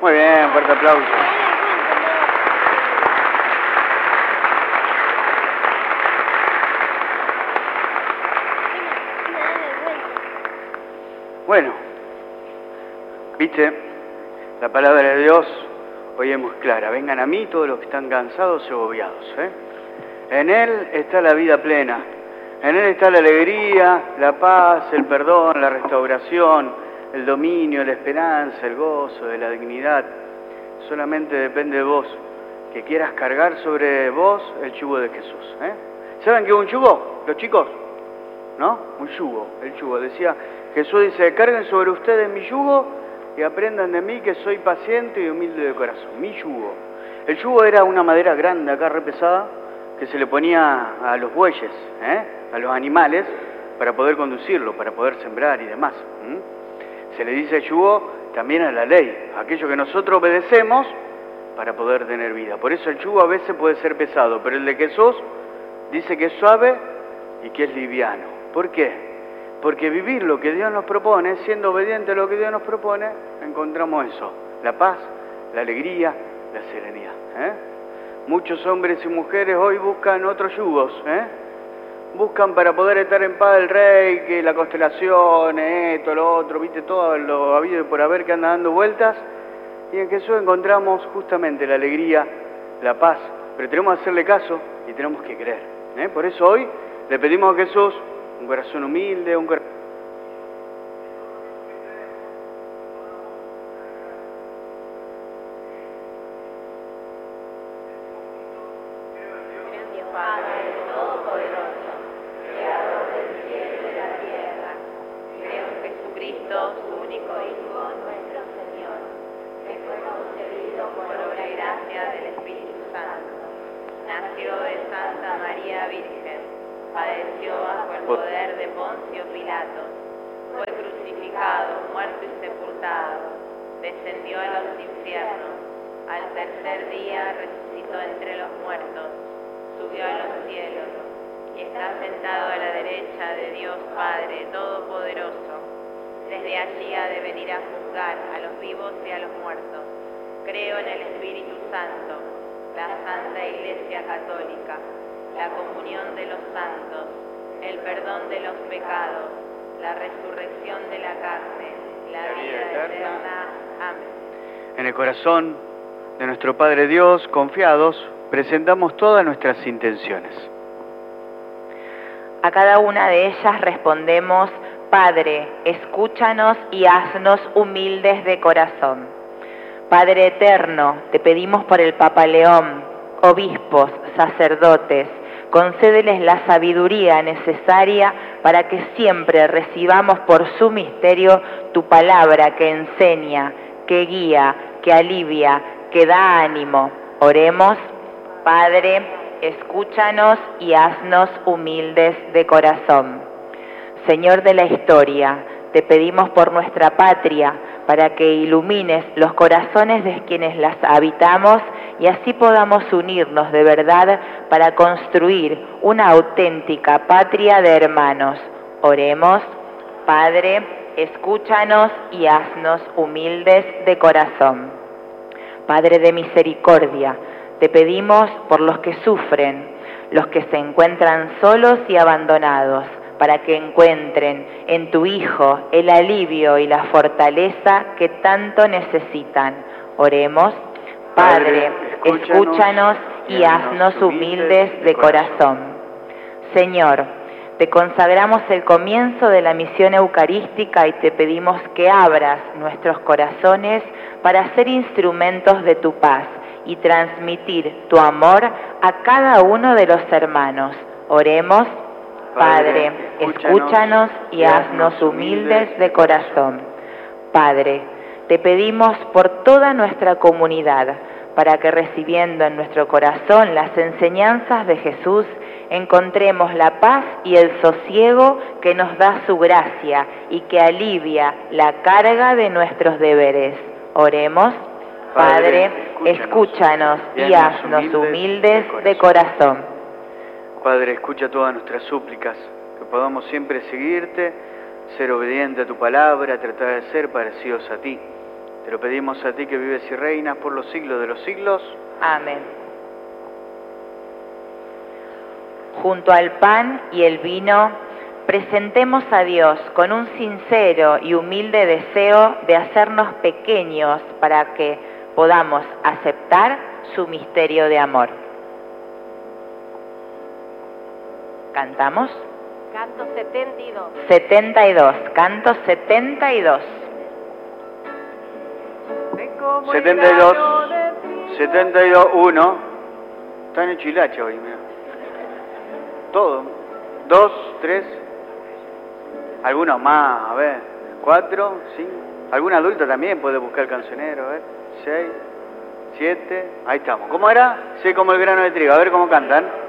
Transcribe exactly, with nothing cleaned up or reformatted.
Muy bien, fuerte aplauso. Bueno, viste, la palabra de Dios hoy es muy clara. Vengan a mí todos los que están cansados y agobiados, ¿eh? En Él está la vida plena. En Él está la alegría, la paz, el perdón, la restauración, el dominio, la esperanza, el gozo, de la dignidad. Solamente depende de vos, que quieras cargar sobre vos el yugo de Jesús, ¿eh? ¿Saben qué es un yugo, los chicos? ¿No? Un yugo, el yugo. Decía, Jesús dice, carguen sobre ustedes mi yugo y aprendan de mí que soy paciente y humilde de corazón. Mi yugo. El yugo era una madera grande, acá re pesada, que se le ponía a los bueyes, ¿eh? A los animales, para poder conducirlo, para poder sembrar y demás. ¿Mm? Se le dice yugo también a la ley, aquello que nosotros obedecemos para poder tener vida. Por eso el yugo a veces puede ser pesado, pero el de Jesús dice que es suave y que es liviano. ¿Por qué? Porque vivir lo que Dios nos propone, siendo obediente a lo que Dios nos propone, encontramos eso, la paz, la alegría, la serenidad, ¿eh? Muchos hombres y mujeres hoy buscan otros yugos, ¿eh? Buscan para poder estar en paz el rey, que la constelación, esto, lo otro, viste, todo lo habido y por haber que anda dando vueltas, y en Jesús encontramos justamente la alegría, la paz, pero tenemos que hacerle caso y tenemos que creer, ¿eh? Por eso hoy le pedimos a Jesús un corazón humilde, un corazón... En el corazón de nuestro Padre Dios, confiados, presentamos todas nuestras intenciones. A cada una de ellas respondemos, Padre, escúchanos y haznos humildes de corazón. Padre eterno, te pedimos por el Papa León, obispos, sacerdotes, concédeles la sabiduría necesaria para que siempre recibamos por su misterio tu palabra que enseña, que guía, que alivia, que da ánimo. Oremos, Padre, escúchanos y haznos humildes de corazón. Señor de la historia, te pedimos por nuestra patria, para que ilumines los corazones de quienes las habitamos y así podamos unirnos de verdad para construir una auténtica patria de hermanos. Oremos, Padre, escúchanos y haznos humildes de corazón. Padre de misericordia, te pedimos por los que sufren, los que se encuentran solos y abandonados, para que encuentren en tu Hijo el alivio y la fortaleza que tanto necesitan. Oremos, Padre, escúchanos y haznos humildes de corazón. Señor, te consagramos el comienzo de la misión eucarística y te pedimos que abras nuestros corazones para ser instrumentos de tu paz y transmitir tu amor a cada uno de los hermanos. Oremos, Padre, escúchanos y haznos humildes de corazón. Padre, te pedimos por toda nuestra comunidad, para que recibiendo en nuestro corazón las enseñanzas de Jesús, encontremos la paz y el sosiego que nos da su gracia y que alivia la carga de nuestros deberes. Oremos, Padre, escúchanos y haznos humildes de corazón. Padre, escucha todas nuestras súplicas, que podamos siempre seguirte, ser obediente a tu palabra, tratar de ser parecidos a ti. Te lo pedimos a ti que vives y reinas por los siglos de los siglos. Amén. Junto al pan y el vino, presentemos a Dios con un sincero y humilde deseo de hacernos pequeños para que podamos aceptar su misterio de amor. ¿Cantamos? Canto setenta y dos. setenta y dos, canto setenta y dos. setenta y dos, setenta y dos, uno. Están en Chilacha hoy, mira. Todo. Dos, tres. Algunos más, a ver. Cuatro, cinco. Algún adulto también puede buscar el cancionero, a ver. Seis, siete. Ahí estamos. ¿Cómo era? Sé como el grano de trigo. A ver cómo cantan.